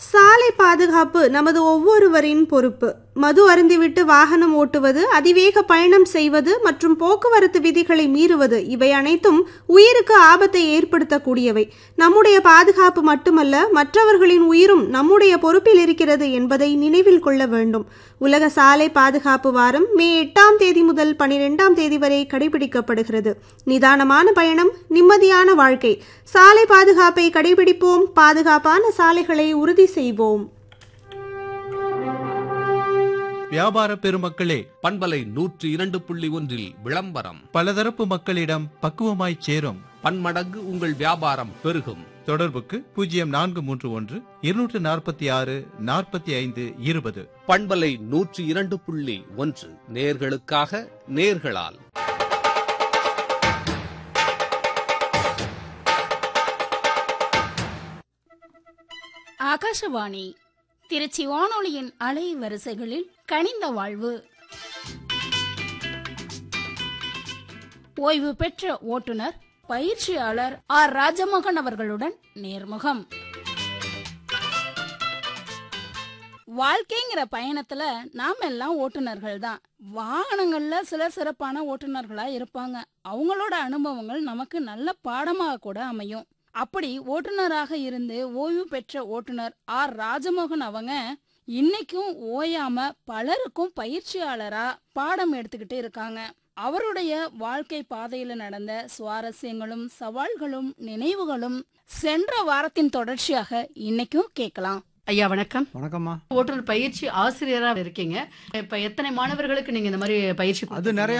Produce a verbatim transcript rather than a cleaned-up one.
சாலை பாதுகாப்பு நமது ஒவ்வொருவரின் பொறுப்பு. மது அருந்திவிட்டு வாகனம் ஓட்டுவது, அதிவேக பயணம் செய்வது மற்றும் போக்குவரத்து விதிகளை மீறுவது இவை அனைத்தும் உயிருக்கு ஆபத்தை ஏற்படுத்தக்கூடியவை. நம்முடைய பாதுகாப்பு மட்டுமல்ல, மற்றவர்களின் உயிரும் நம்முடைய பொறுப்பில் இருக்கிறது என்பதை நினைவில் கொள்ள வேண்டும். உலக சாலை பாதுகாப்பு வாரம் மே எட்டாம் தேதி முதல் பனிரெண்டாம் தேதி வரை கடைபிடிக்கப்படுகிறது. நிதானமான பயணம், நிம்மதியான வாழ்க்கை. சாலை பாதுகாப்பை கடைபிடிப்போம், பாதுகாப்பான சாலைகளை உறுதி செய்வோம். வியாபார பெருமக்களே, பண்பலை நூற்றி இரண்டு புள்ளி ஒன்றில் விளம்பரம் பலதரப்பு மக்களிடம் பக்குவமாய் சேரும். பன்மடங்கு உங்கள் வியாபாரம் பெருகும். தொடர்புக்கு பூஜ்ஜியம் நான்கு மூன்று ஒன்று இருநூற்று நாற்பத்தி ஆறு நாற்பத்தி ஐந்து இருபது. பண்பலை நூற்றி இரண்டு புள்ளி ஒன்று நேர்களுக்காக நேர்களால். ஆகாஷவாணி திருச்சி வானொலியின் அலை வரிசைகளில் கனிந்த வாழ்வு. ஓய்வு பெற்ற ஓட்டுநர் பயிற்சியாளர் ஆர் ராஜமோகன் அவர்களுடன் நேர்முகம். வாழ்க்கைங்கிற பயணத்துல நாம எல்லாம் ஓட்டுநர்கள் தான். வாகனங்கள்ல சில சிறப்பான ஓட்டுநர்களா இருப்பாங்க. அவங்களோட அனுபவங்கள் நமக்கு நல்ல பாடமாக கூட அமையும். அப்படி ஓட்டுநராக இருந்து ஓய்வு பெற்ற ஓட்டுநர் ஆர் ராஜமோகன் அவங்க இன்னைக்கும் ஓயாம பலருக்கும் பயிற்சியாளரா பாடம் எடுத்துக்கிட்டு இருக்காங்க. அவருடைய வாழ்க்கை பாதையில நடந்த சுவாரஸ்யங்களும் சவால்களும் நினைவுகளும் சென்ற வாரத்தின் தொடர்ச்சியாக இன்னைக்கும் கேட்கலாம். ஐயா வணக்கம். வணக்கம்மா. ஓட்டுநர் பயிற்சி ஆசிரியரா இருக்கீங்க. இப்ப எத்தனை மாணவர்களுக்கு நீங்க இந்த மாதிரி பயிற்சி? அது நிறைய